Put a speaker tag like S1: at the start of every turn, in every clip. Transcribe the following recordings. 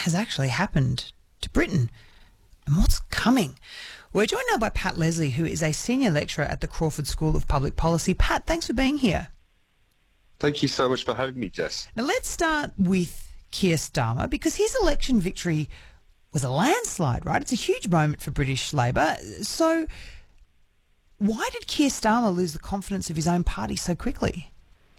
S1: has actually happened to Britain and what's coming. We're joined now by Pat Leslie, who is a senior lecturer at the Crawford School of Public Policy. Pat, thanks for being here.
S2: Thank you so much for having me, Jess.
S1: Now let's start with Keir Starmer, because his election victory was a landslide, right? It's a huge moment for British Labor. So why did Keir Starmer lose the confidence of his own party so quickly?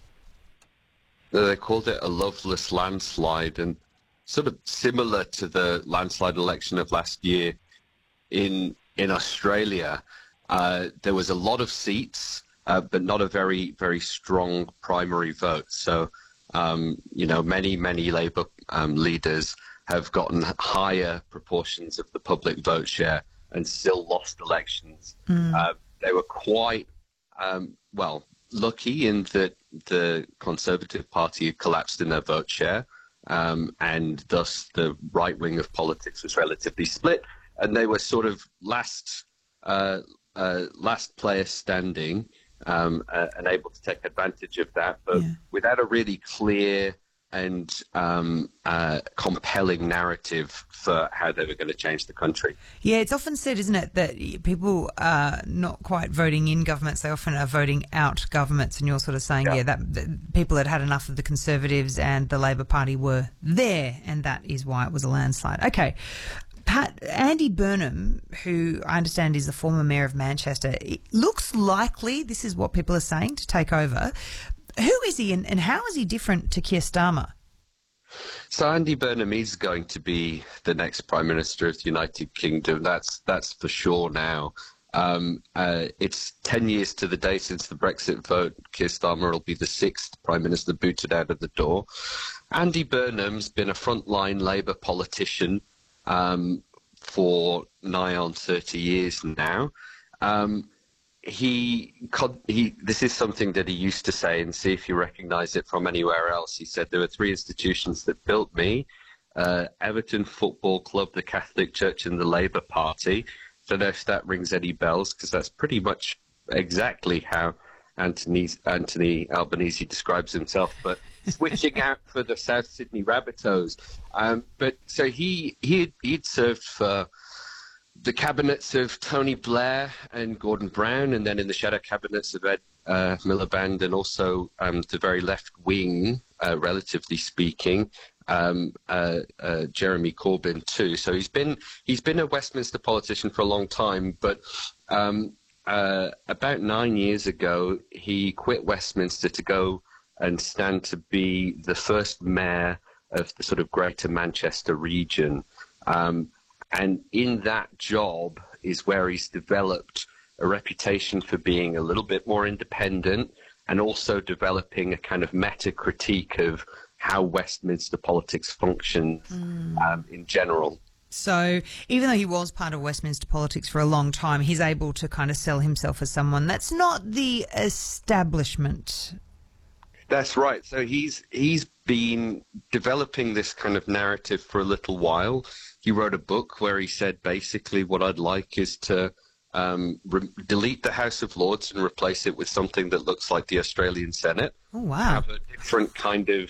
S2: They called it a loveless landslide, and sort of similar to the landslide election of last year in Australia. There was a lot of seats, but not a very, very strong primary vote. So, many Labour leaders have gotten higher proportions of the public vote share and still lost elections. They were quite, lucky in that the Conservative Party had collapsed in their vote share, and thus the right wing of politics was relatively split, and they were sort of last player standing, and able to take advantage of that, but without a really clear and compelling narrative for how they were going to change the country.
S1: Yeah, it's often said, isn't it, that people are not quite voting in governments, they often are voting out governments, and you're sort of saying, that people had had enough of the Conservatives and the Labor Party were there, and that is why it was a landslide. Okay. Pat, Andy Burnham, who I understand is the former mayor of Manchester, it looks likely, this is what people are saying, to take over. Who is he and how is he different to Keir Starmer?
S2: So Andy Burnham is going to be the next Prime Minister of the United Kingdom. That's for sure now. It's 10 years to the day since the Brexit vote. Keir Starmer will be the sixth Prime Minister booted out of the door. Andy Burnham's been a frontline Labour politician for nigh on 30 years now. This is something that he used to say, and see if you recognise it from anywhere else. He said there were three institutions that built me: Everton Football Club, the Catholic Church, and the Labour Party. Don't know if that rings any bells, because that's pretty much exactly how Anthony Albanese describes himself, but switching out for the South Sydney Rabbitohs. But so he'd served for the cabinets of Tony Blair and Gordon Brown, and then in the shadow cabinets of Ed Miliband, and also the very left wing, relatively speaking, Jeremy Corbyn too. So he's been a Westminster politician for a long time, but about 9 years ago he quit Westminster to go and stand to be the first mayor of the sort of Greater Manchester region. And in that job is where he's developed a reputation for being a little bit more independent, and also developing a kind of meta-critique of how Westminster politics functions in general.
S1: So even though he was part of Westminster politics for a long time, he's able to kind of sell himself as someone that's not the establishment.
S2: That's right. So he's been developing this kind of narrative for a little while. He wrote a book where he said, basically, what I'd like is to delete the House of Lords and replace it with something that looks like the Australian Senate.
S1: Oh, wow.
S2: Have a different kind of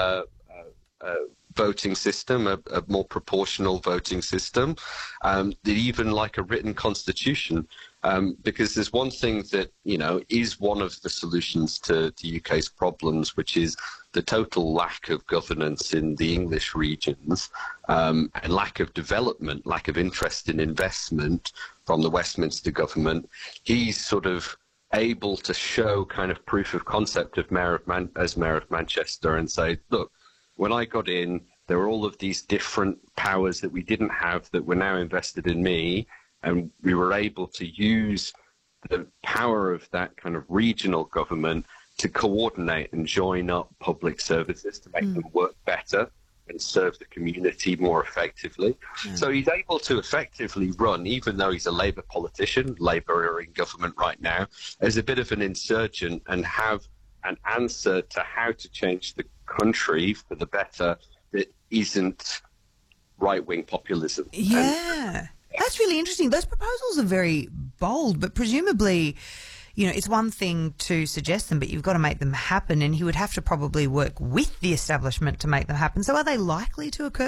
S2: voting system, a more proportional voting system, even like a written constitution. Because there's one thing that, is one of the solutions to the UK's problems, which is the total lack of governance in the English regions, and lack of development, lack of interest in investment from the Westminster government. He's sort of able to show kind of proof of concept of as Mayor of Manchester, and say, look, when I got in, there were all of these different powers that we didn't have that were now invested in me, and we were able to use the power of that kind of regional government to coordinate and join up public services to make them work better and serve the community more effectively. So he's able to effectively run, even though he's a Labour politician, Labour are in government right now, as a bit of an insurgent, and have an answer to how to change the country for the better that isn't right-wing populism.
S1: Yeah. That's really interesting. Those proposals are very bold, but presumably, it's one thing to suggest them, but you've got to make them happen, and he would have to probably work with the establishment to make them happen. So are they likely to occur?